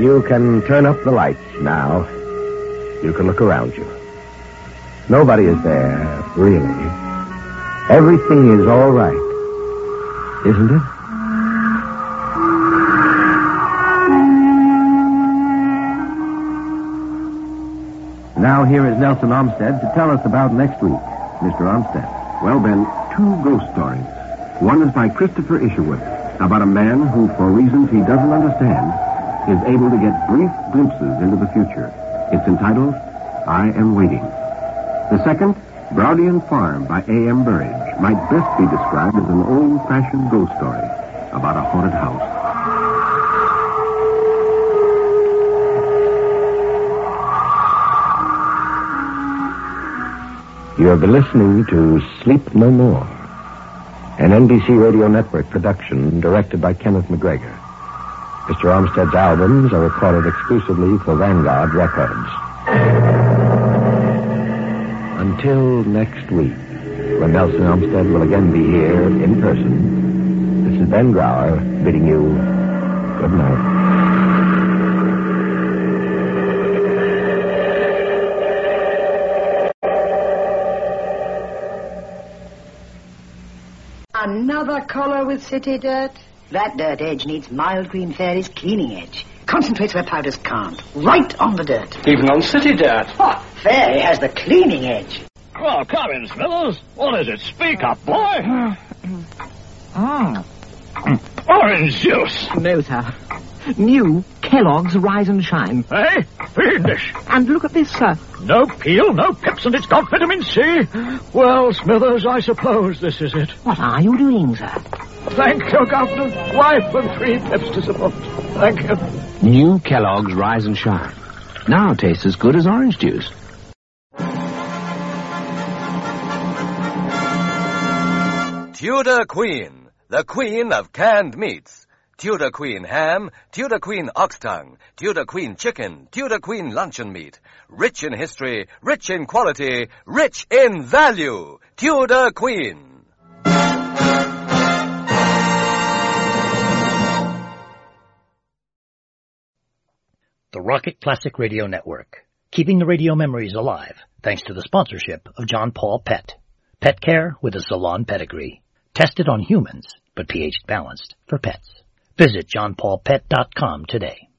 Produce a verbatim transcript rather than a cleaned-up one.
You can turn up the lights now. You can look around you. Nobody is there, really. Everything is all right, isn't it? Now here is Nelson Olmsted to tell us about next week. Mister Olmsted. Well, Ben, two ghost stories. One is by Christopher Isherwood, about a man who, for reasons he doesn't understand, is able to get brief glimpses into the future. It's entitled, I Am Waiting. The second, Browdian Farm by A M Burridge, might best be described as an old-fashioned ghost story about a haunted house. You have been listening to Sleep No More, an N B C Radio Network production directed by Kenneth McGregor. Mister Olmsted's albums are recorded exclusively for Vanguard Records. Until next week, when Nelson Olmsted will again be here in person, this is Ben Grauer bidding you good night. Another collar with city dirt? That dirt edge needs Mild Green Fairy's cleaning edge. Concentrates where powders can't. Right on the dirt. Even on city dirt. What? Fairy has the cleaning edge. Well, come in, Smithers. What is it? Speak up, boy. Oh. Orange juice. No, sir. New Kellogg's Rise and Shine. Hey? Fiendish. And look at this, sir. No peel, no pips, and it's got vitamin C. Well, Smithers, I suppose this is it. What are you doing, sir? Thank you, Governor. Wife and three pips to support. Thank you. New Kellogg's Rise and Shine. Now tastes as good as orange juice. Tudor Queen, the queen of canned meats. Tudor Queen ham, Tudor Queen ox tongue, Tudor Queen chicken, Tudor Queen luncheon meat. Rich in history, rich in quality, rich in value. Tudor Queen. The Rocket Classic Radio Network, keeping the radio memories alive thanks to the sponsorship of John Paul Pet. Pet care with a salon pedigree. Tested on humans, but pH balanced for pets. Visit john paul pet dot com today.